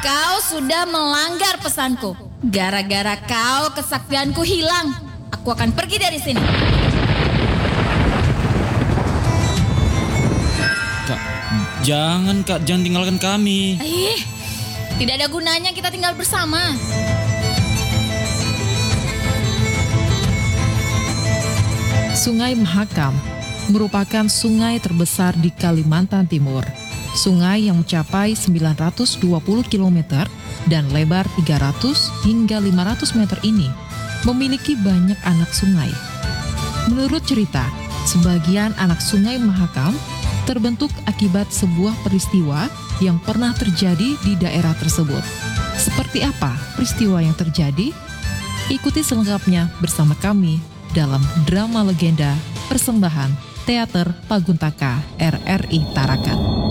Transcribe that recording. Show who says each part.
Speaker 1: Kau sudah melanggar pesanku. Gara-gara kau, kesaktianku hilang. Aku akan pergi dari sini.
Speaker 2: Kak, jangan tinggalkan kami.
Speaker 1: Tidak ada gunanya kita tinggal bersama.
Speaker 3: Sungai Mahakam merupakan sungai terbesar di Kalimantan Timur. Sungai yang mencapai 920 km dan lebar 300 hingga 500 meter ini memiliki banyak anak sungai. Menurut cerita, sebagian anak sungai Mahakam terbentuk akibat sebuah peristiwa yang pernah terjadi di daerah tersebut. Seperti apa peristiwa yang terjadi? Ikuti selengkapnya bersama kami dalam drama legenda persembahan Teater Paguntaka RRI Tarakan.